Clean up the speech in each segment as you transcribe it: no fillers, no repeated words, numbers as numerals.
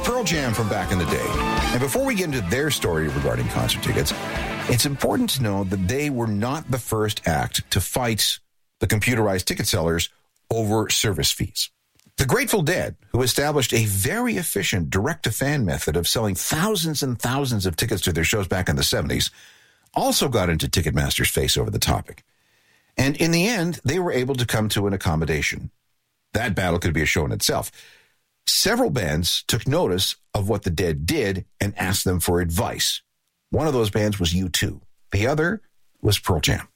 Pearl Jam from back in the day. And before we get into their story regarding concert tickets, it's important to know that they were not the first act to fight the computerized ticket sellers over service fees. The Grateful Dead, who established a very efficient direct-to-fan method of selling thousands and thousands of tickets to their shows back in the 70s, also got into Ticketmaster's face over the topic. And in the end, they were able to come to an accommodation. That battle could be a show in itself. Several bands took notice of what the Dead did and asked them for advice. One of those bands was U2. The other was Pearl Jam.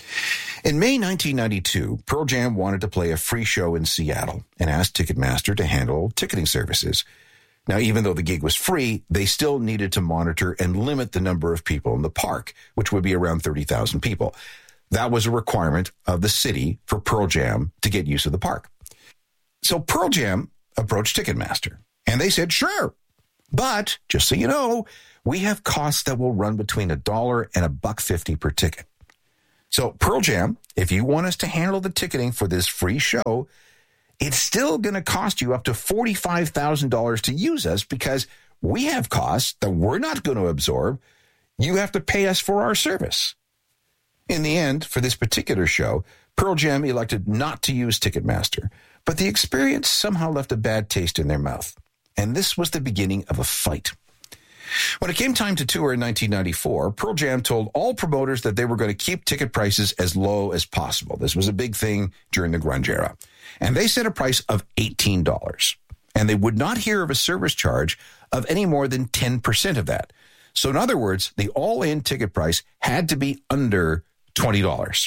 In May 1992, Pearl Jam wanted to play a free show in Seattle and asked Ticketmaster to handle ticketing services. Now, even though the gig was free, they still needed to monitor and limit the number of people in the park, which would be around 30,000 people. That was a requirement of the city for Pearl Jam to get use of the park. So Pearl Jam approached Ticketmaster, and they said, sure, but just so you know, we have costs that will run between $1 and $1.50 per ticket. So Pearl Jam, if you want us to handle the ticketing for this free show, it's still going to cost you up to $45,000 to use us because we have costs that we're not going to absorb. You have to pay us for our service. In the end, for this particular show, Pearl Jam elected not to use Ticketmaster, but the experience somehow left a bad taste in their mouth. And this was the beginning of a fight. When it came time to tour in 1994, Pearl Jam told all promoters that they were going to keep ticket prices as low as possible. This was a big thing during the grunge era. And they set a price of $18. And they would not hear of a service charge of any more than 10% of that. So in other words, the all-in ticket price had to be under $20.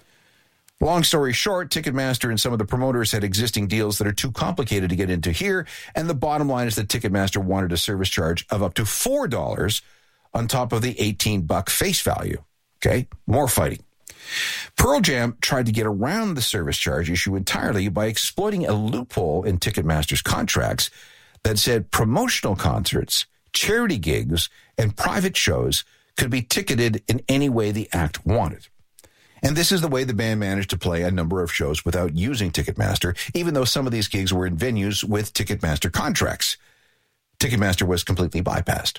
Long story short, Ticketmaster and some of the promoters had existing deals that are too complicated to get into here, and the bottom line is that Ticketmaster wanted a service charge of up to $4 on top of the $18 face value. Okay, more fighting. Pearl Jam tried to get around the service charge issue entirely by exploiting a loophole in Ticketmaster's contracts that said promotional concerts, charity gigs, and private shows could be ticketed in any way the act wanted. And this is the way the band managed to play a number of shows without using Ticketmaster, even though some of these gigs were in venues with Ticketmaster contracts. Ticketmaster was completely bypassed.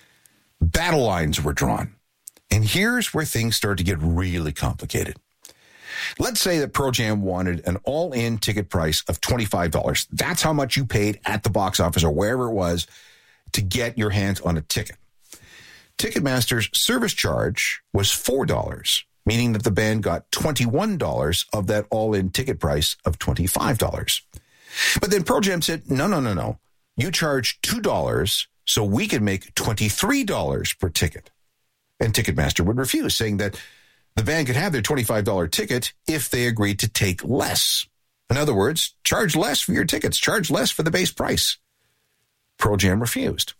Battle lines were drawn. And here's where things start to get really complicated. Let's say that Pearl Jam wanted an all-in ticket price of $25. That's how much you paid at the box office or wherever it was to get your hands on a ticket. Ticketmaster's service charge was $4. Meaning that the band got $21 of that all-in ticket price of $25. But then Pearl Jam said, no. You charge $2 so we can make $23 per ticket. And Ticketmaster would refuse, saying that the band could have their $25 ticket if they agreed to take less. In other words, charge less for your tickets, charge less for the base price. Pearl Jam refused.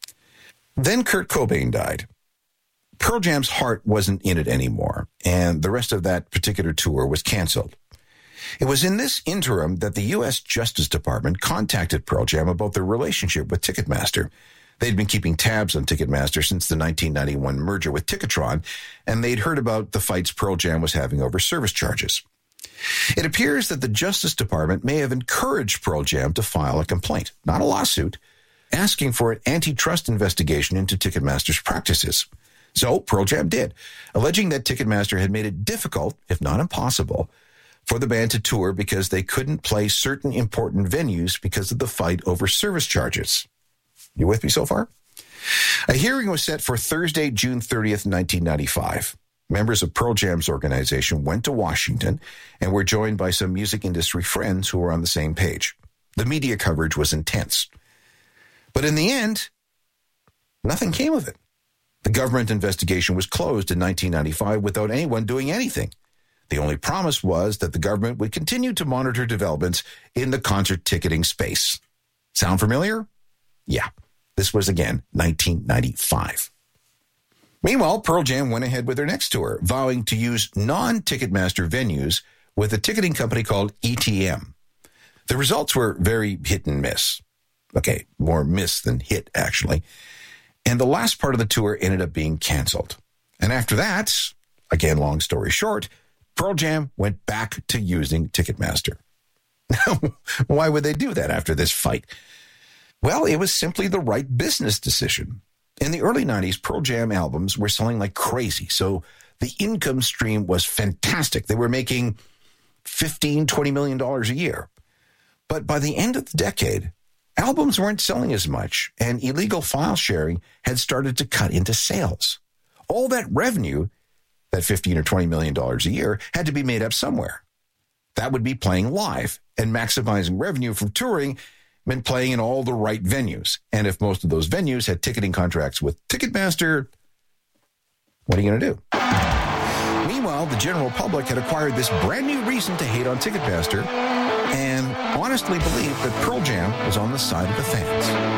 Then Kurt Cobain died. Pearl Jam's heart wasn't in it anymore, and the rest of that particular tour was canceled. It was in this interim that the U.S. Justice Department contacted Pearl Jam about their relationship with Ticketmaster. They'd been keeping tabs on Ticketmaster since the 1991 merger with Ticketron, and they'd heard about the fights Pearl Jam was having over service charges. It appears that the Justice Department may have encouraged Pearl Jam to file a complaint, not a lawsuit, asking for an antitrust investigation into Ticketmaster's practices. So Pearl Jam did, alleging that Ticketmaster had made it difficult, if not impossible, for the band to tour because they couldn't play certain important venues because of the fight over service charges. You with me so far? A hearing was set for Thursday, June 30th, 1995. Members of Pearl Jam's organization went to Washington and were joined by some music industry friends who were on the same page. The media coverage was intense. But in the end, nothing came of it. The government investigation was closed in 1995 without anyone doing anything. The only promise was that the government would continue to monitor developments in the concert ticketing space. Sound familiar? Yeah. This was, again, 1995. Meanwhile, Pearl Jam went ahead with their next tour, vowing to use non-Ticketmaster venues with a ticketing company called ETM. The results were very hit and miss. Okay, more miss than hit, actually. And the last part of the tour ended up being canceled. And after that, again, long story short, Pearl Jam went back to using Ticketmaster. Why would they do that after this fight? Well, it was simply the right business decision. In the early 90s, Pearl Jam albums were selling like crazy, so the income stream was fantastic. They were making $15, $20 million a year. But by the end of the decade, albums weren't selling as much, and illegal file sharing had started to cut into sales. All that revenue, that $15 or $20 million a year, had to be made up somewhere. That would be playing live, and maximizing revenue from touring meant playing in all the right venues. And if most of those venues had ticketing contracts with Ticketmaster, what are you going to do? Meanwhile, the general public had acquired this brand new reason to hate on Ticketmaster and honestly believed that Pearl Jam was on the side of the fans.